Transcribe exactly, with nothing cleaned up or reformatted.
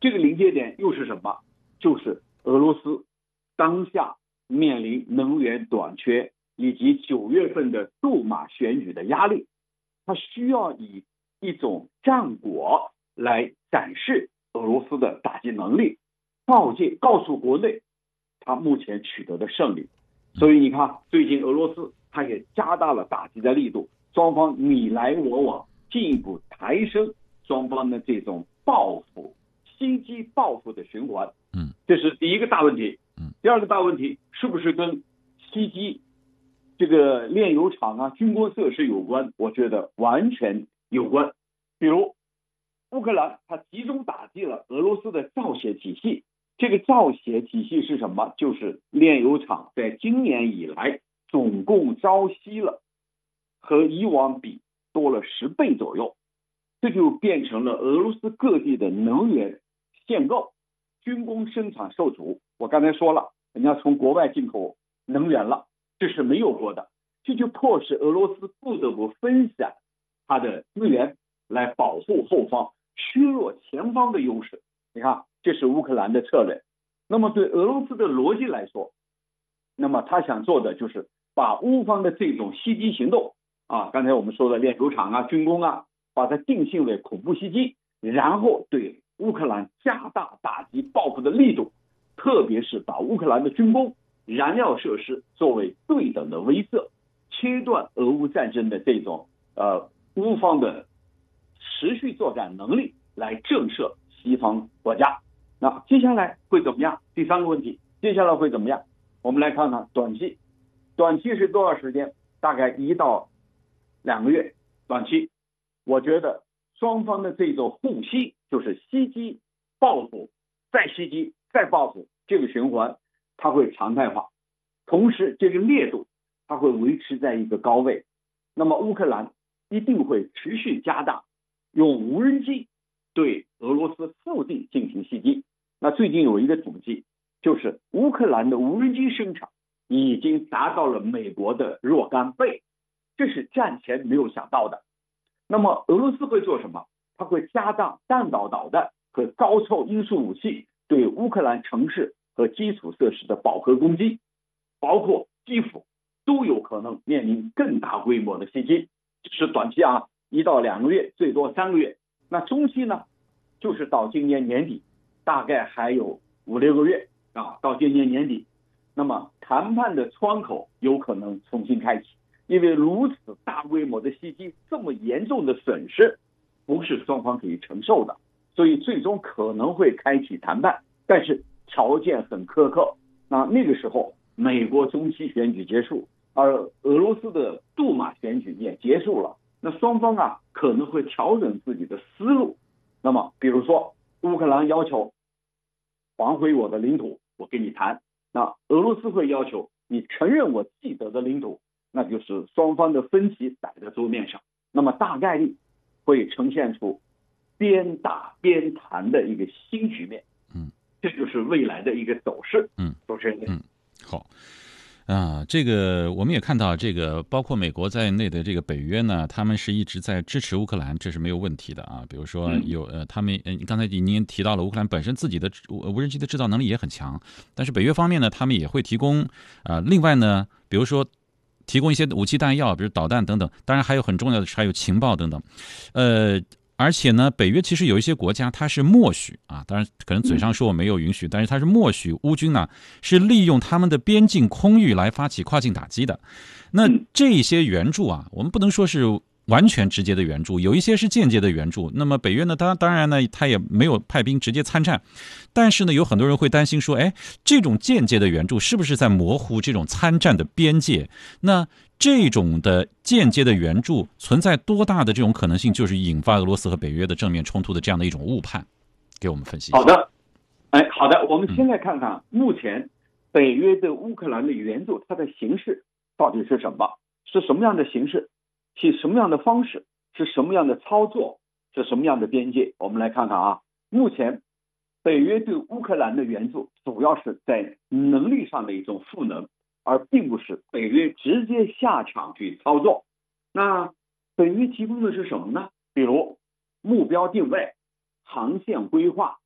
这个临界点又是什么？就是俄罗斯当下面临能源短缺以及九月份的杜马选举的压力，它需要以一种战果来展示俄罗斯的打击能力，告诫告诉国内它目前取得的胜利。所以你看，最近俄罗斯它也加大了打击的力度，双方你来我往，进一步抬升双方的这种报复、心机报复的循环。 嗯， 这是第一个大问题。 嗯， 第二个大问题是不是跟袭击这个炼油厂啊、军工设施有关？我觉得完全有关。比如乌克兰它集中打击了俄罗斯的造血体系，这个造血体系是什么？就是炼油厂在今年以来总共招吸了和以往比多了十倍左右，这就变成了俄罗斯各地的能源限购，军工生产受阻。我刚才说了，人家从国外进口能源了，这是没有过的，这就迫使俄罗斯不得不分散它的资源来保护后方，削弱前方的优势。你看，这是乌克兰的策略。那么对俄罗斯的逻辑来说，那么他想做的就是把乌方的这种袭击行动啊，刚才我们说的炼油厂啊、军工啊，把它定性为恐怖袭击，然后对乌克兰加大打击报复的力度，特别是把乌克兰的军工、燃料设施作为对等的威慑，切断俄乌战争的这种呃乌方的持续作战能力，来震慑西方国家。那接下来会怎么样？第三个问题，接下来会怎么样？我们来看看短期，短期是多少时间？大概一到两个月。短期，我觉得双方的这种互袭，就是袭击、报复、再袭击、再报复，这个循环它会常态化，同时这个烈度它会维持在一个高位。那么乌克兰一定会持续加大用无人机对俄罗斯腹地进行袭击。那最近有一个统计，就是乌克兰的无人机生产已经达到了美国的若干倍，这是战前没有想到的。那么俄罗斯会做什么？它会加大弹道导弹和高超音速武器对乌克兰城市和基础设施的饱和攻击，包括基辅都有可能面临更大规模的袭击。这是短期啊，一到两个月，最多三个月。那中期呢，就是到今年年底，大概还有五六个月啊，到今年年底，那么谈判的窗口有可能重新开启，因为如此大规模的袭击，这么严重的损失，不是双方可以承受的，所以最终可能会开启谈判，但是条件很苛刻。那那个时候，美国中期选举结束，而俄罗斯的杜马选举也结束了，那双方啊可能会调整自己的思路。那么，比如说乌克兰要求还回我的领土，我跟你谈。那俄罗斯会要求你承认我既得的领土，那就是双方的分歧摆在桌面上。那么大概率会呈现出边打边谈的一个新局面。 嗯， 这就是未来的一个走势。 嗯， 主持人。 嗯，好。啊，这个我们也看到，这个包括美国在内的这个北约呢，他们是一直在支持乌克兰，这是没有问题的啊。比如说有呃，他们呃，刚才您提到了乌克兰本身自己的无人机的制造能力也很强，但是北约方面呢，他们也会提供啊、呃，另外呢，比如说提供一些武器弹药，比如导弹等等，当然还有很重要的是还有情报等等，呃。而且呢，北约其实有一些国家它是默许啊，当然可能嘴上说我没有允许，但是它是默许乌军呢是利用他们的边境空域来发起跨境打击的。那这些援助啊，我们不能说是完全直接的援助，有一些是间接的援助。那么北约呢，当当然呢，他也没有派兵直接参战，但是呢，有很多人会担心说，哎，这种间接的援助是不是在模糊这种参战的边界？那这种的间接的援助存在多大的这种可能性，就是引发俄罗斯和北约的正面冲突的这样的一种误判？给我们分析一下。 好的，哎，好的，我们先来看看目前北约对乌克兰的援助，它的形式到底是什么？是什么样的形式？是什么样的方式？是什么样的操作？是什么样的边界？我们来看看啊，目前北约对乌克兰的援助主要是在能力上的一种赋能，而并不是北约直接下场去操作。那北约提供的是什么呢？比如目标定位、航线规划、